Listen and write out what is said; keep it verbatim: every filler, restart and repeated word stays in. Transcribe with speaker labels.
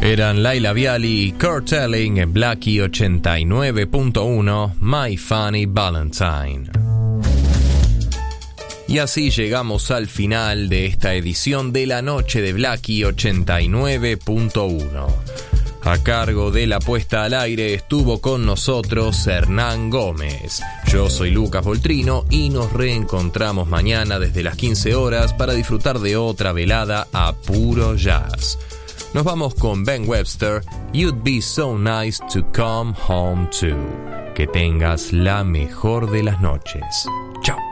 Speaker 1: Eran Laila Viali y Kurt Elling en Blackie ochenta y nueve punto uno, My Funny Valentine. Y así llegamos al final de esta edición de la noche de Blackie ochenta y nueve punto uno. A cargo de la puesta al aire estuvo con nosotros Hernán Gómez. Yo soy Lucas Voltrino y nos reencontramos mañana desde las quince horas para disfrutar de otra velada a puro jazz. Nos vamos con Ben Webster, You'd Be So Nice to Come Home To. Que tengas la mejor de las noches. Chao.